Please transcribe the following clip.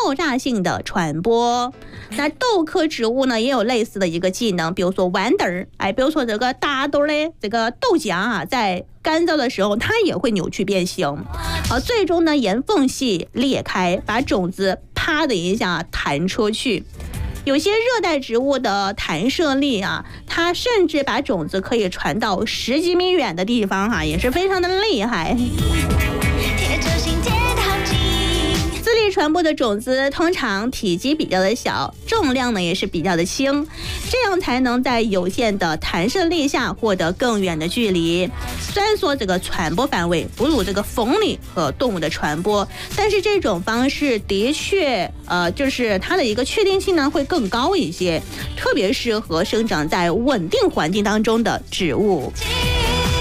爆炸性的传播。那豆科植物呢，也有类似的一个技能，比如说豌豆儿，比如说这个大豆的这个豆荚啊，在干燥的时候，它也会扭曲变形，最终呢沿缝隙裂开，把种子啪的一下弹出去。有些热带植物的弹射力啊，它甚至把种子可以传到10几米远的地方也是非常的厉害。自力传播的种子通常体积比较的小，重量呢也是比较的轻，这样才能在有限的弹射力下获得更远的距离。虽然说这个传播范围不如这个风力和动物的传播，但是这种方式的确就是它的一个确定性呢会更高一些，特别适合生长在稳定环境当中的植物。